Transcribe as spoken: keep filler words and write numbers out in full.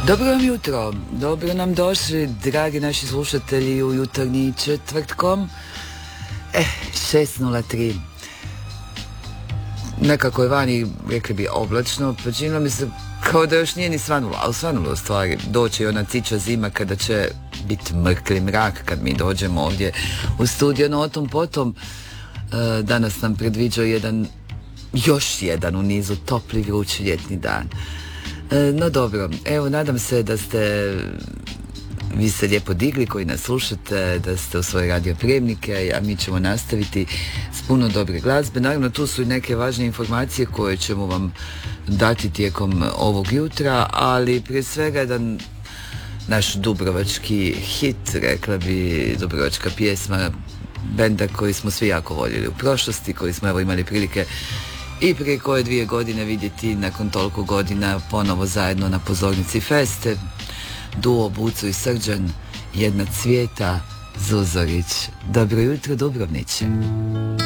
Dobro vam jutro, dobro nam došli, dragi naši slušatelji, u jutarnji četvrtkom, eh, šest nula tri. Nekako je vani, rekli bi, oblačno, pa činilo mi se kao da još nije ni svanulo, ali svanulo u stvari. Doće i ona ciča zima kada će biti mrkli mrak kad mi dođemo ovdje u studio, no o tom potom. E, danas nam predviđa jedan, još jedan u nizu topli, vrući ljetni dan. E, no dobro, evo, nadam se da ste vi se lijepo digli koji nas slušate, da ste u svoje radiopremnike, a mi ćemo nastaviti s puno dobre glazbe. Naravno, tu su i neke važne informacije koje ćemo vam dati tijekom ovog jutra, ali prije svega jedan naš dubrovački hit, rekla bi, dubrovačka pjesma benda koji smo svi jako voljeli u prošlosti, koji smo evo imali prilike i prije koje dvije godine vidjeti nakon toliko godina ponovo zajedno na pozornici feste. Duo Buco i Srđan, Jedna Cvijeta, Zuzorić. Dobro jutro, Dubrovniče.